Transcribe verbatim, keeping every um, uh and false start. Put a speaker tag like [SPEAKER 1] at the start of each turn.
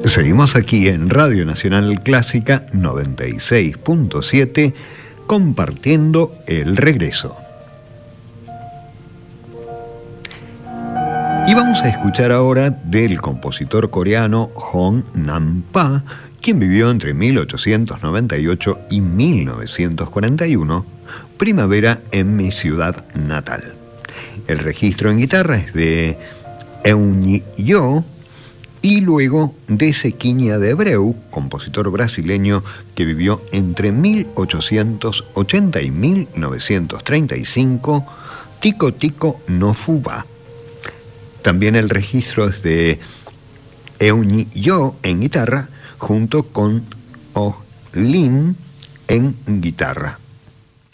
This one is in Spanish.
[SPEAKER 1] Seguimos aquí en Radio Nacional Clásica noventa y seis punto siete compartiendo el regreso. Y vamos a escuchar ahora del compositor coreano Hong Nam-pa, quien vivió entre mil ochocientos noventa y ocho y mil novecientos cuarenta y uno, Primavera en mi ciudad natal. El registro en guitarra es de Eun-Yo, y luego de Zequinia de Abreu, compositor brasileño que vivió entre mil ochocientos ochenta y mil novecientos treinta y cinco, Tico Tico no Fuba. También el registro es de Eun-Yo en guitarra, junto con Oh Lin en guitarra.